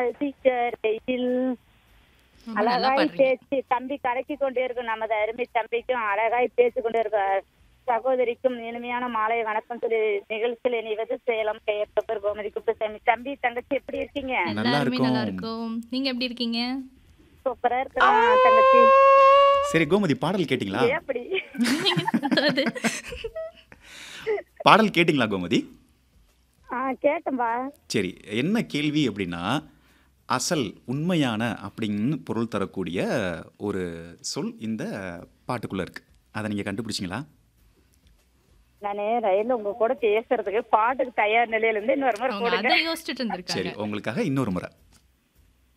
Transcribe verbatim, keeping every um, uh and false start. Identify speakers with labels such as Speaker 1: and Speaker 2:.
Speaker 1: ரசிகரையில்
Speaker 2: ரொம்ப நல்லா
Speaker 1: அழகாய்
Speaker 2: பாடுறீங்க.
Speaker 1: பேச்சு தம்பி கலக்கி கொண்டே இருக்கும். நமது அருமை தம்பிக்கும் அழகாய் பேசி கொண்டே இருக்க சகோதரிக்கும் இனிமையான மாலை வணக்கம் சொல்லி நிகழ்ச்சியில் இணைவது சேலம் பெயர் கோமதி குப்புசாமி. தம்பி தங்கச்சி எப்படி இருக்கீங்க?
Speaker 3: நல்லா
Speaker 2: எல்லாருமே நல்லா
Speaker 3: இருக்கும்.
Speaker 2: இருக்கும். நீங்க எப்படி இருக்கீங்க?
Speaker 1: சூப்பரா இருக்கலாம் தங்கச்சி.
Speaker 3: சரி கோமதி, பாடல் கேட்டிங்களா?
Speaker 1: ஏன் அப்படி?
Speaker 2: அது
Speaker 3: பாடல் கேட்டிங்களா கோமதி?
Speaker 1: ஆ கேட்டேன்பா.
Speaker 3: சரி, என்ன கேள்வி அப்படின்னா, அசல் உண்மையான அப்படின்னு பொருள் தரக்கூடிய ஒரு சொல் இந்த பாட்டுக்குள்ள இருக்கு. அதை நீங்க கண்டுபிடிச்சிங்களா?
Speaker 1: நானே ரயில்ல உங்க கூட பேசுறதுக்கு பாட்டுக்கு தயார் நிலையில இருந்து இன்னொரு முறை
Speaker 2: அவங்க
Speaker 1: போடுங்க.
Speaker 2: அதை யோசிச்சுட்டு
Speaker 3: சரி,
Speaker 2: இருந்திருக்காங்க.
Speaker 3: உங்களுக்காக இன்னொரு முறை